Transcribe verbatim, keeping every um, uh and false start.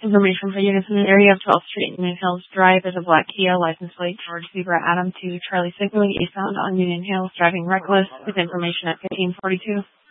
Information for units in the area of twelfth Street, Union Hills Drive is a black Kia, license plate George Zebra Adam to Charlie Sigley, eastbound on Union Hills, driving reckless, with information at fifteen forty-two.